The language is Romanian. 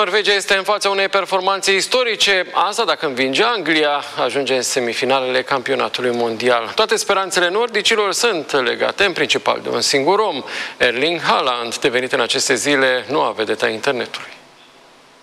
Norvegia este în fața unei performanțe istorice. Asta, dacă învinge Anglia, ajunge în semifinalele campionatului mondial. Toate speranțele nordicilor sunt legate în principal de un singur om, Erling Haaland, devenit în aceste zile noua vedetă a internetului.